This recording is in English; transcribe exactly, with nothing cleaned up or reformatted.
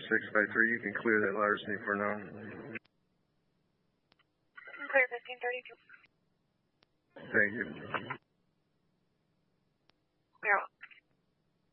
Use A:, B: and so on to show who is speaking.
A: six five three, you can clear that larceny for now.
B: Clear fifteen thirty-two.
A: Thank you.